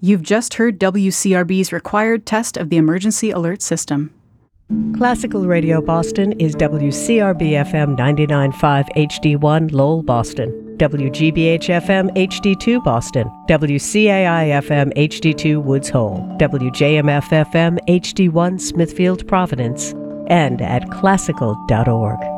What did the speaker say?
You've just heard WCRB's required test of the emergency alert system. Classical Radio Boston is WCRB-FM 99.5 HD1 Lowell, Boston, WGBH-FM HD2 Boston, WCAI-FM HD2 Woods Hole, WJMF-FM HD1 Smithfield, Providence, and at classical.org.